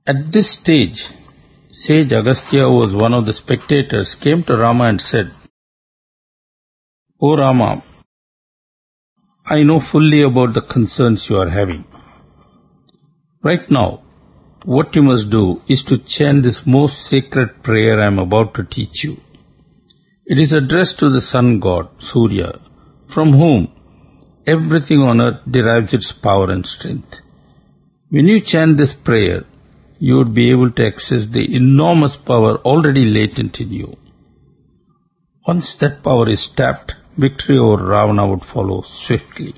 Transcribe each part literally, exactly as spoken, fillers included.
At this stage, sage Agastya, who was one of the spectators, came to Rama and said, "O Rama, I know fully about the concerns you are having. Right now, what you must do is to chant this most sacred prayer I am about to teach you. It is addressed to the sun god, Surya, from whom everything on earth derives its power and strength. When you chant this prayer, you would be able to access the enormous power already latent in you. Once that power is tapped, victory over Ravana would follow swiftly."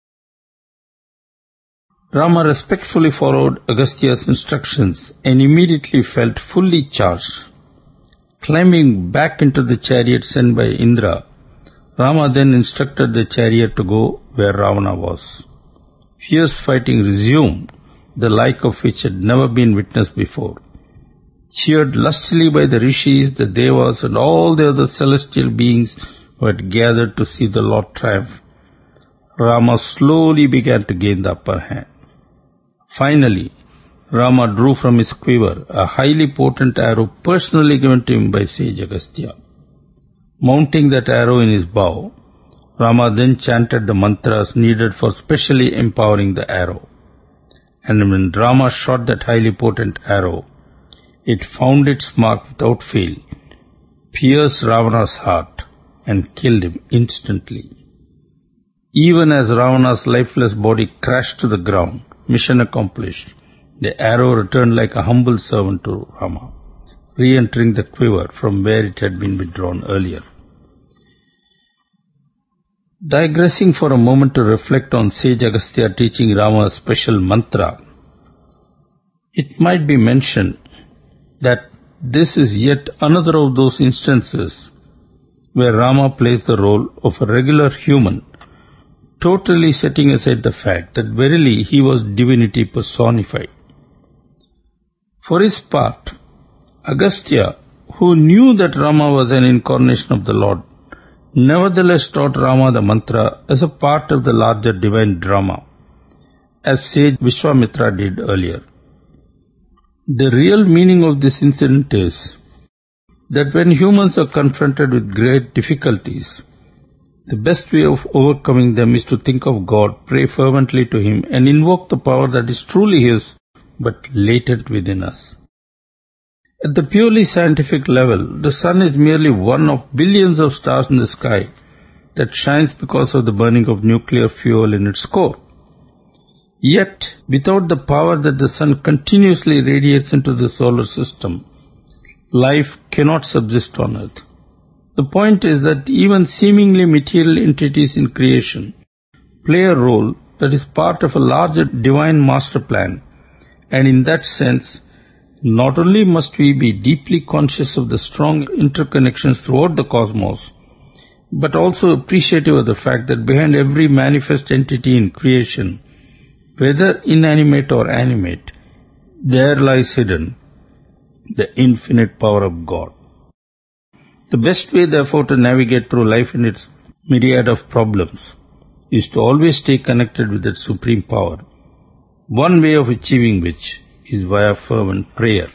Rama respectfully followed Agastya's instructions and immediately felt fully charged. Climbing back into the chariot sent by Indra, Rama then instructed the chariot to go where Ravana was. Fierce fighting resumed, the like of which had never been witnessed before. Cheered lustily by the rishis, the devas, and all the other celestial beings who had gathered to see the Lord triumph, Rama slowly began to gain the upper hand. Finally, Rama drew from his quiver a highly potent arrow personally given to him by sage Agastya. Mounting that arrow in his bow, Rama then chanted the mantras needed for specially empowering the arrow. And when Rama shot that highly potent arrow, it found its mark without fail, pierced Ravana's heart, and killed him instantly. Even as Ravana's lifeless body crashed to the ground, mission accomplished, the arrow returned like a humble servant to Rama, re-entering the quiver from where it had been withdrawn earlier. Digressing for a moment to reflect on sage Agastya teaching Rama a special mantra, it might be mentioned that this is yet another of those instances where Rama plays the role of a regular human, totally setting aside the fact that verily he was divinity personified. For his part, Agastya, who knew that Rama was an incarnation of the Lord, nevertheless taught Rama the mantra as a part of the larger divine drama, as sage Vishwamitra did earlier. The real meaning of this incident is that when humans are confronted with great difficulties, the best way of overcoming them is to think of God, pray fervently to Him, and invoke the power that is truly His, but latent within us. At the purely scientific level, the sun is merely one of billions of stars in the sky that shines because of the burning of nuclear fuel in its core. Yet, without the power that the sun continuously radiates into the solar system, life cannot subsist on Earth. The point is that even seemingly material entities in creation play a role that is part of a larger divine master plan, and in that sense, not only must we be deeply conscious of the strong interconnections throughout the cosmos, but also appreciative of the fact that behind every manifest entity in creation, whether inanimate or animate, there lies hidden the infinite power of God. The best way, therefore, to navigate through life in its myriad of problems is to always stay connected with that supreme power, one way of achieving which is via fervent prayer.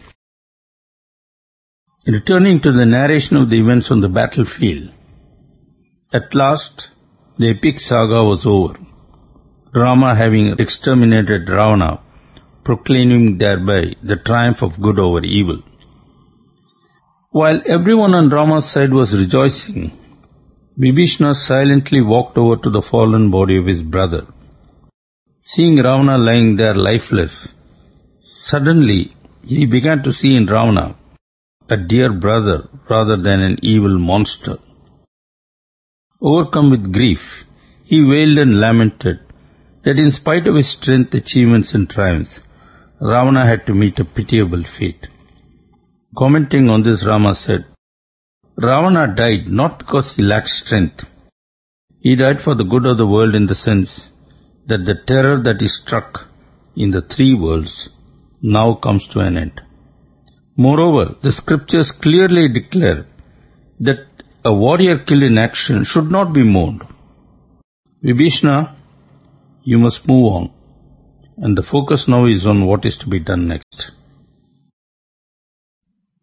Returning to the narration of the events on the battlefield, at last the epic saga was over, Rama having exterminated Ravana, proclaiming thereby the triumph of good over evil. While everyone on Rama's side was rejoicing, Vibhishana silently walked over to the fallen body of his brother. Seeing Ravana lying there lifeless, suddenly he began to see in Ravana a dear brother rather than an evil monster. Overcome with grief, he wailed and lamented that in spite of his strength, achievements and triumphs, Ravana had to meet a pitiable fate. Commenting on this, Rama said, Ravana died not because he lacked strength. He died for the good of the world in the sense that the terror that he struck in the three worlds now comes to an end. Moreover, the scriptures clearly declare that a warrior killed in action should not be mourned. Vibhishana, you must move on, and the focus now is on what is to be done next.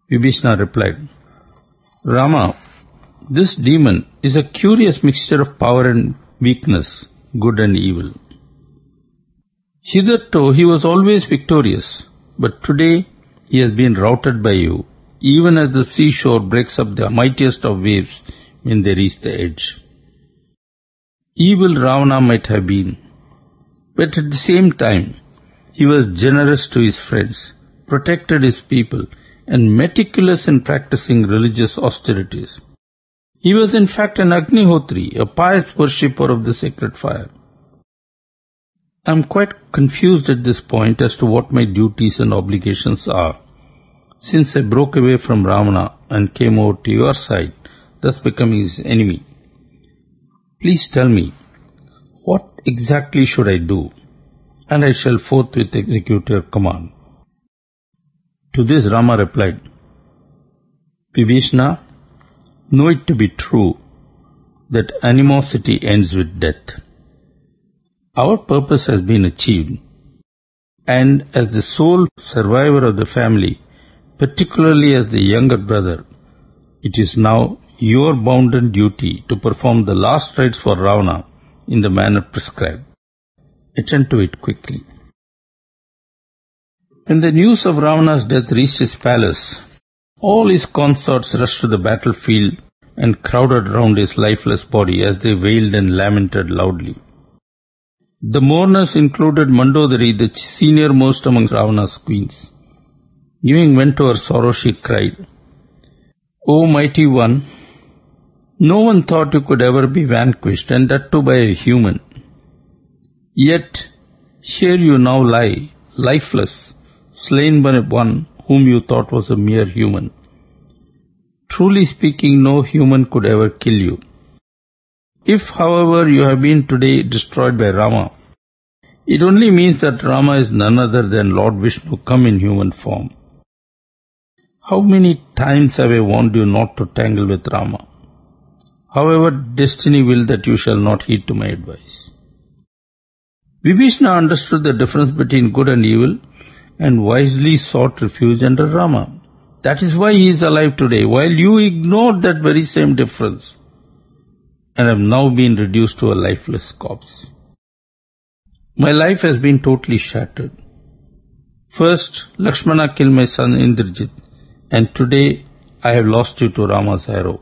Vibhishana replied, Rama, this demon is a curious mixture of power and weakness, good and evil. Hitherto he was always victorious, but today he has been routed by you, even as the seashore breaks up the mightiest of waves when they reach the edge. Evil Ravana might have been, but at the same time he was generous to his friends, protected his people, and meticulous in practicing religious austerities. He was in fact an Agnihotri, a pious worshipper of the sacred fire. I am quite confused at this point as to what my duties and obligations are, since I broke away from Ravana and came over to your side, thus becoming his enemy. Please tell me, what exactly should I do? And I shall forthwith execute your command. To this Rama replied, Vibhishana, know it to be true that animosity ends with death. Our purpose has been achieved, and as the sole survivor of the family, particularly as the younger brother, it is now your bounden duty to perform the last rites for Ravana in the manner prescribed. Attend to it quickly. When the news of Ravana's death reached his palace, all his consorts rushed to the battlefield and crowded round his lifeless body as they wailed and lamented loudly. The mourners included Mandodari, the senior most among Ravana's queens. Giving vent to her sorrow, she cried, O mighty one, no one thought you could ever be vanquished, and that too by a human. Yet here you now lie, lifeless, slain by one whom you thought was a mere human. Truly speaking, no human could ever kill you. If, however, you have been today destroyed by Rama, it only means that Rama is none other than Lord Vishnu come in human form. How many times have I warned you not to tangle with Rama? However, destiny will that you shall not heed to my advice. Vibhishana understood the difference between good and evil and wisely sought refuge under Rama. That is why he is alive today, while you ignored that very same difference and have now been reduced to a lifeless corpse. My life has been totally shattered. First, Lakshmana killed my son Indrajit, and today I have lost you to Rama's arrow.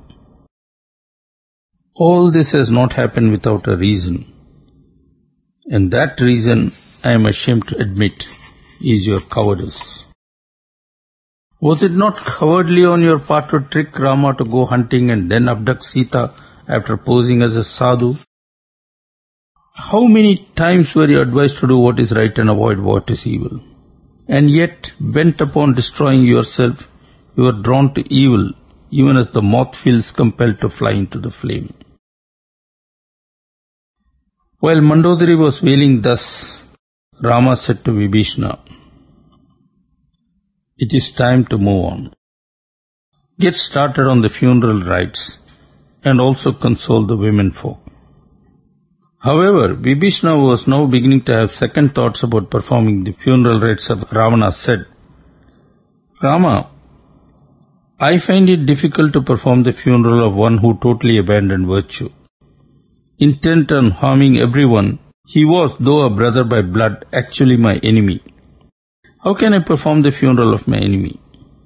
All this has not happened without a reason, and that reason, I am ashamed to admit, is your cowardice. Was it not cowardly on your part to trick Rama to go hunting and then abduct Sita after posing as a sadhu? How many times were you advised to do what is right and avoid what is evil? And yet, bent upon destroying yourself, you are drawn to evil, even as the moth feels compelled to fly into the flame. While Mandodari was wailing thus, Rama said to Vibhishana, It is time to move on. Get started on the funeral rites and also console the women folk. However, Vibhishana was now beginning to have second thoughts about performing the funeral rites of Ravana said, Rama, I find it difficult to perform the funeral of one who totally abandoned virtue. Intent on harming everyone, he was, though a brother by blood, actually my enemy. How can I perform the funeral of my enemy?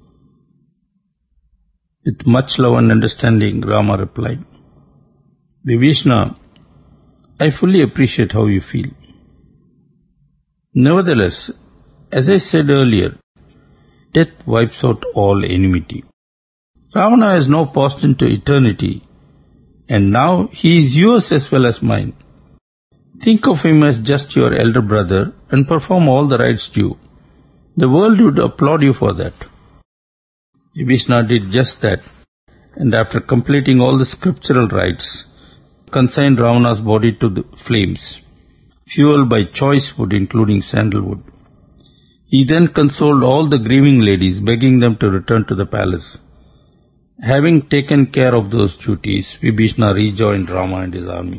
With much love and understanding, Rama replied, Vibhishana, I fully appreciate how you feel. Nevertheless, as I said earlier, death wipes out all enmity. Ravana has now passed into eternity, and now he is yours as well as mine. Think of him as just your elder brother and perform all the rites due. The world would applaud you for that. Vibhishana did just that, and after completing all the scriptural rites, consigned Ravana's body to the flames, fueled by choice wood including sandalwood. He then consoled all the grieving ladies, begging them to return to the palace. Having taken care of those duties, Vibhishana rejoined Rama and his army.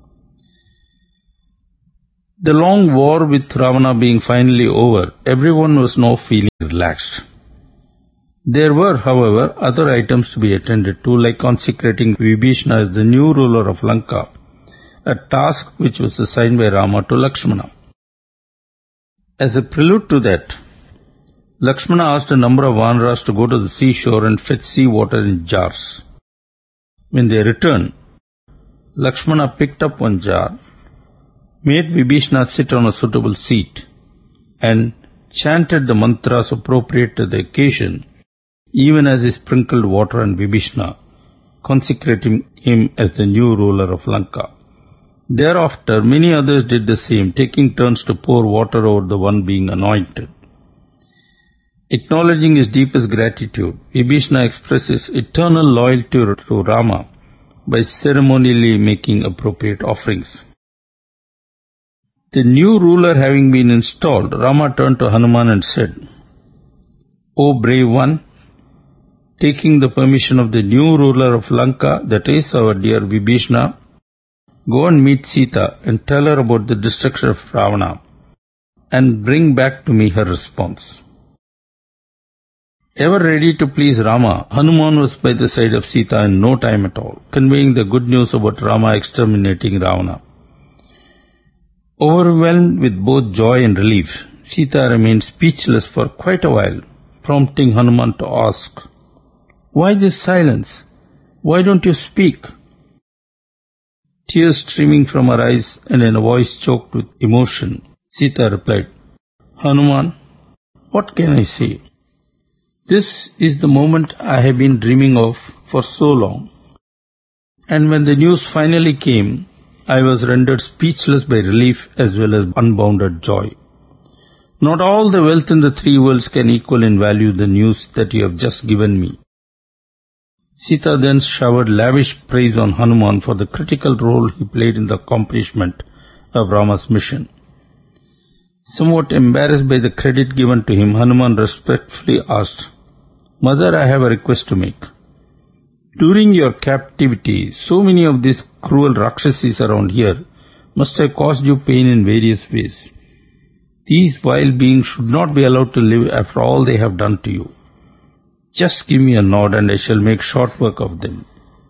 The long war with Ravana being finally over, everyone was now feeling relaxed. There were, however, other items to be attended to, like consecrating Vibhishana as the new ruler of Lanka, a task which was assigned by Rama to Lakshmana. As a prelude to that, Lakshmana asked a number of Vanaras to go to the seashore and fetch sea water in jars. When they returned, Lakshmana picked up one jar, made Vibhishana sit on a suitable seat, and chanted the mantras appropriate to the occasion, even as he sprinkled water on Vibhishana, consecrating him as the new ruler of Lanka. Thereafter, many others did the same, taking turns to pour water over the one being anointed. Acknowledging his deepest gratitude, Vibhishana expresses eternal loyalty to Rama by ceremonially making appropriate offerings. The new ruler having been installed, Rama turned to Hanuman and said, "O brave one, taking the permission of the new ruler of Lanka, that is our dear Vibhishana, go and meet Sita and tell her about the destruction of Ravana and bring back to me her response." Ever ready to please Rama, Hanuman was by the side of Sita in no time at all, conveying the good news about Rama exterminating Ravana. Overwhelmed with both joy and relief, Sita remained speechless for quite a while, prompting Hanuman to ask, "Why this silence? Why don't you speak?" Tears streaming from her eyes and in a voice choked with emotion, Sita replied, "Hanuman, what can I say? This is the moment I have been dreaming of for so long. And when the news finally came, I was rendered speechless by relief as well as unbounded joy. Not all the wealth in the three worlds can equal in value the news that you have just given me." Sita then showered lavish praise on Hanuman for the critical role he played in the accomplishment of Rama's mission. Somewhat embarrassed by the credit given to him, Hanuman respectfully asked, "Mother, I have a request to make. During your captivity, so many of these cruel Rakshasis around here must have caused you pain in various ways. These vile beings should not be allowed to live after all they have done to you. Just give me a nod and I shall make short work of them."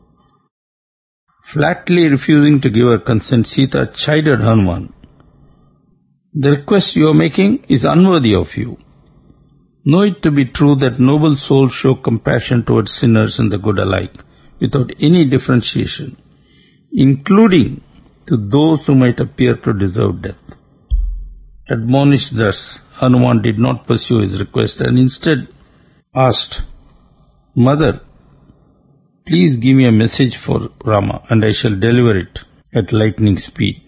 Flatly refusing to give her consent, Sita chided Hanuman. "The request you are making is unworthy of you. Know it to be true that noble souls show compassion towards sinners and the good alike, without any differentiation, including to those who might appear to deserve death." Admonished thus, Hanuman did not pursue his request and instead asked, "Mother, please give me a message for Rama and I shall deliver it at lightning speed."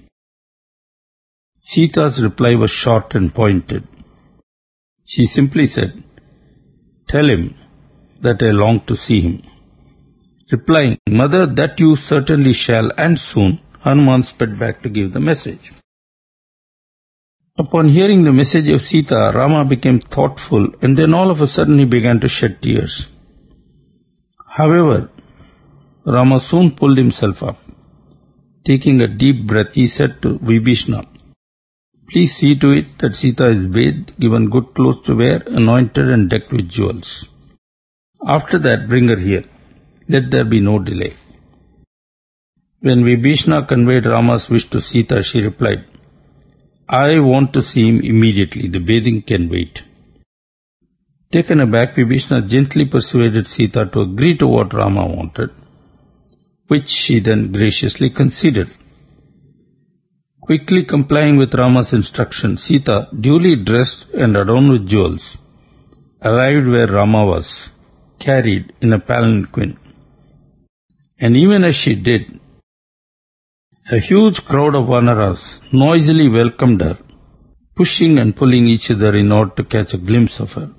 Sita's reply was short and pointed. She simply said, "Tell him that I long to see him." Replying, "Mother, that you certainly shall, and soon," Hanuman sped back to give the message. Upon hearing the message of Sita, Rama became thoughtful and then all of a sudden he began to shed tears. However, Rama soon pulled himself up. Taking a deep breath, he said to Vibhishana, "Please see to it that Sita is bathed, given good clothes to wear, anointed and decked with jewels. After that, bring her here. Let there be no delay." When Vibhishana conveyed Rama's wish to Sita, she replied, "I want to see him immediately. The bathing can wait." Taken aback, Vibhishana gently persuaded Sita to agree to what Rama wanted, which she then graciously conceded. Quickly complying with Rama's instruction, Sita, duly dressed and adorned with jewels, arrived where Rama was, carried in a palanquin. And even as she did, a huge crowd of Vanaras noisily welcomed her, pushing and pulling each other in order to catch a glimpse of her.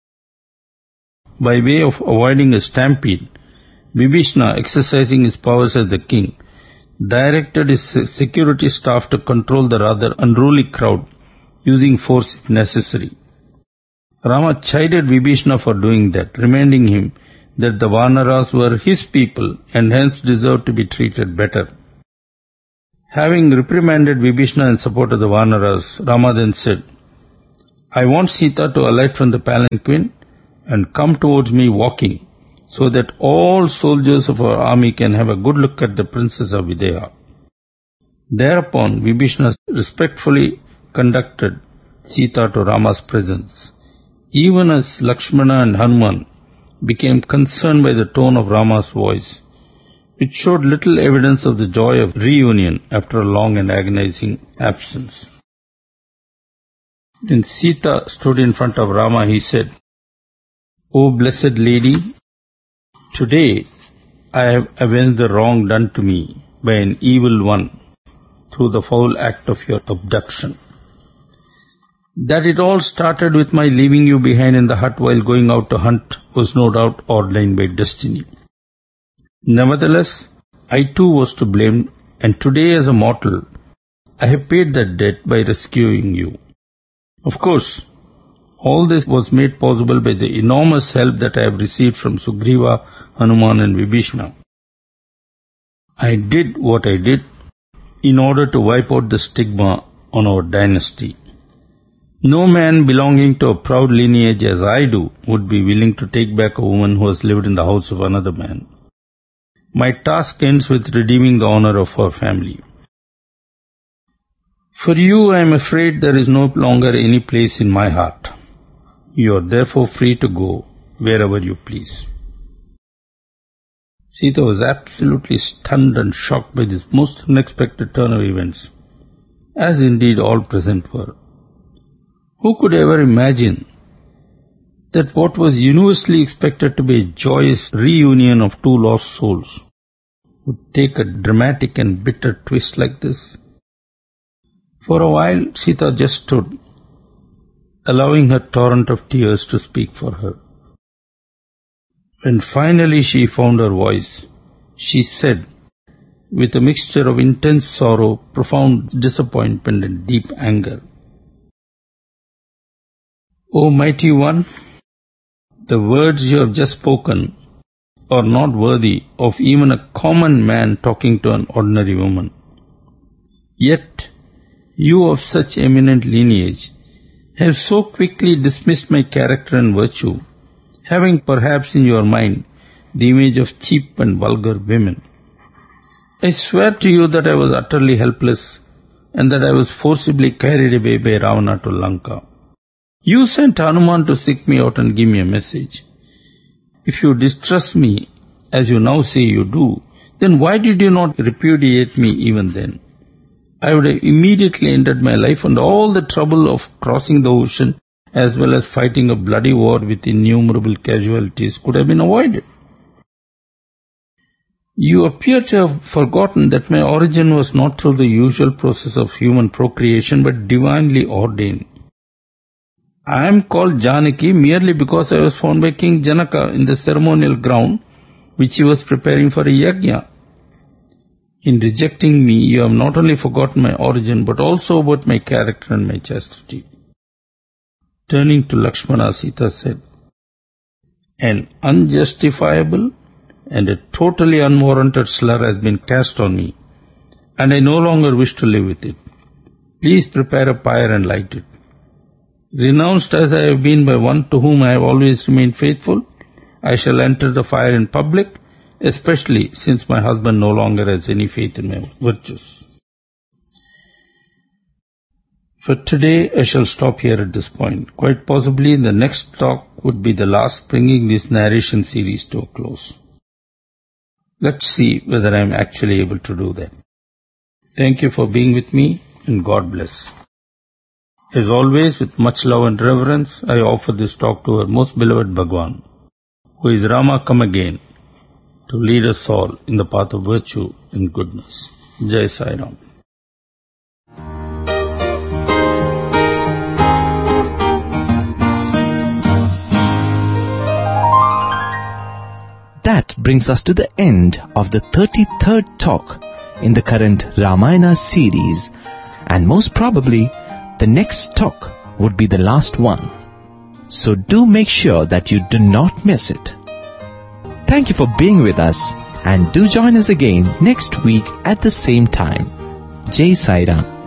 By way of avoiding a stampede, Vibhishana, exercising his powers as the king, directed his security staff to control the rather unruly crowd, using force if necessary. Rama chided Vibhishana for doing that, reminding him that the Vanaras were his people and hence deserved to be treated better. Having reprimanded Vibhishana in support of the Vanaras, Rama then said, "I want Sita to alight from the palanquin and come towards me walking, so that all soldiers of our army can have a good look at the Princess of Videha." Thereupon Vibhishana respectfully conducted Sita to Rama's presence, even as Lakshmana and Hanuman became concerned by the tone of Rama's voice, which showed little evidence of the joy of reunion after a long and agonizing absence. When Sita stood in front of Rama, he said, "O blessed lady, today I have avenged the wrong done to me by an evil one through the foul act of your abduction. That it all started with my leaving you behind in the hut while going out to hunt was no doubt ordained by destiny. Nevertheless, I too was to blame, and today as a mortal, I have paid that debt by rescuing you. Of course, all this was made possible by the enormous help that I have received from Sugriva, Hanuman and Vibhishana. I did what I did in order to wipe out the stigma on our dynasty. No man belonging to a proud lineage as I do would be willing to take back a woman who has lived in the house of another man. My task ends with redeeming the honor of her family. For you, I am afraid there is no longer any place in my heart. You are therefore free to go wherever you please." Sita was absolutely stunned and shocked by this most unexpected turn of events, as indeed all present were. Who could ever imagine that what was universally expected to be a joyous reunion of two lost souls would take a dramatic and bitter twist like this? For a while, Sita just stood, allowing her torrent of tears to speak for her. When finally she found her voice, she said, with a mixture of intense sorrow, profound disappointment and deep anger, "O mighty one, the words you have just spoken are not worthy of even a common man talking to an ordinary woman. Yet, you of such eminent lineage have so quickly dismissed my character and virtue, having perhaps in your mind the image of cheap and vulgar women. I swear to you that I was utterly helpless and that I was forcibly carried away by Ravana to Lanka. You sent Hanuman to seek me out and give me a message. If you distrust me, as you now say you do, then why did you not repudiate me even then? I would have immediately ended my life, and all the trouble of crossing the ocean as well as fighting a bloody war with innumerable casualties could have been avoided. You appear to have forgotten that my origin was not through the usual process of human procreation but divinely ordained. I am called Janaki merely because I was found by King Janaka in the ceremonial ground which he was preparing for a yajna. In rejecting me, you have not only forgotten my origin but also about my character and my chastity." Turning to Lakshmana, Sita said, "An unjustifiable and a totally unwarranted slur has been cast on me, and I no longer wish to live with it. Please prepare a pyre and light it. Renounced as I have been by one to whom I have always remained faithful, I shall enter the fire in public, especially since my husband no longer has any faith in my virtues." For today, I shall stop here at this point. Quite possibly, the next talk would be the last, bringing this narration series to a close. Let's see whether I am actually able to do that. Thank you for being with me, and God bless. As always, with much love and reverence, I offer this talk to our most beloved Bhagwan, who is Rama come again, to lead us all in the path of virtue and goodness. Jai Sai Ram. That brings us to the end of the thirty-third talk in the current Ramayana series, and most probably the next talk would be the last one. So do make sure that you do not miss it. Thank you for being with us, and do join us again next week at the same time. Jai Sai Ram.